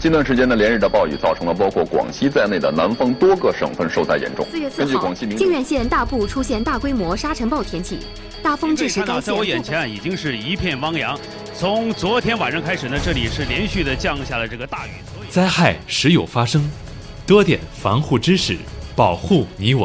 近段时间的连日的暴雨，造成了包括广西在内的南方多个省份受灾严重。 4月4号，靖远县大部出现大规模沙尘暴天气，大风致使该县。 在我眼前已经是一片汪洋。从昨天晚上开始呢，这里是连续的降下了这个大雨。 灾害时有发生，多点防护知识，保护你我。